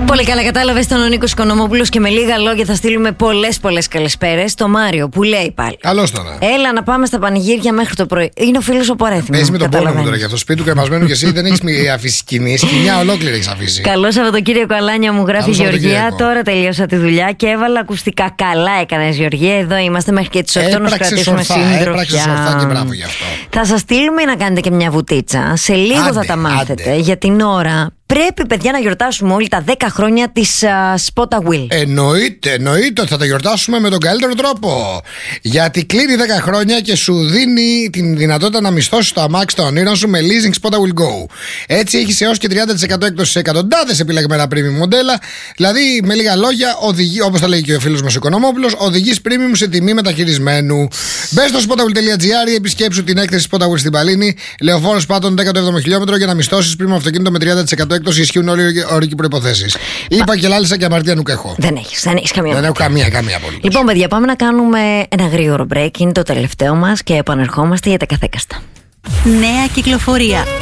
Πολύ καλά κατάλαβες τον Νίκο Οικονομόπουλος και με λίγα λόγια θα στείλουμε πολλές καλησπέρες. Το Μάριο που λέει πάλι. Καλώς τώρα. Έλα να πάμε στα πανηγύρια μέχρι το πρωί. Είναι ο φίλος ο Πορέθυμος. Παίζει με τον πόνο μου τώρα για το σπίτι του κρεμασμένου και εσύ δεν έχεις αφήσει σκηνή. Σκηνιά ολόκληρη έχεις αφήσει. Καλό Σαββατοκύριακο, Αλάνια μου, γράφει η Γεωργία. Τώρα τελείωσα τη δουλειά και έβαλα ακουστικά. Καλά έκανες, Γεωργία. Εδώ είμαστε μέχρι και τις 8 να κρατήσουμε συντροφιά. Και μπράβο γι' αυτό. Θα σας στείλουμε να κάνετε και μια βουτίτσα. Σε λίγο θα τα μάθετε. Για την ώρα. Πρέπει, παιδιά, να γιορτάσουμε όλοι τα 10 χρόνια της Spotta Will. Εννοείται ότι θα τα γιορτάσουμε με τον καλύτερο τρόπο. Γιατί κλείνει 10 χρόνια και σου δίνει την δυνατότητα να μισθώσεις το αμάξι των όνειρων σου με leasing Spotta Will Go. Έτσι έχεις έως και 30% έκπτωση σε εκατοντάδες επιλεγμένα premium μοντέλα. Δηλαδή, με λίγα λόγια, όπως τα λέει και ο φίλος μας ο Οικονομόπουλος, οδηγείς premium σε τιμή μεταχειρισμένου. Μπες στο spottawill.gr ή επισκέψου την έκθεση Spotta Will στην Παλίνη, Λεωφόρος Πάτων 17ο χιλιόμετρο για να μισθώσεις premium αυτοκίνητο με 30% έκπτωση. Ισχύουν όλοι οι όροι προϋποθέσεις. Είπα και λάλησα και αμαρτία νουκ έχω. Δεν έχεις καμία. Δεν έχω καμία απολύτως. Λοιπόν, παιδιά, πάμε να κάνουμε ένα γρήγορο break. Είναι το τελευταίο μας και επανερχόμαστε για τα καθέκαστα. Νέα κυκλοφορία.